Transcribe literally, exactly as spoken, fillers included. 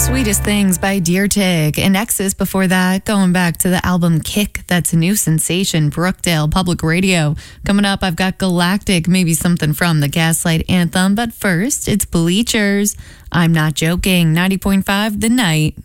Sweetest Things by Deer Tick and Nexus before that, going back to the album Kick. That's a new sensation, Brookdale Public Radio. Coming up, I've got Galactic, maybe something from the Gaslight Anthem, but first, it's Bleachers. I'm Not Joking, ninety point five The Night.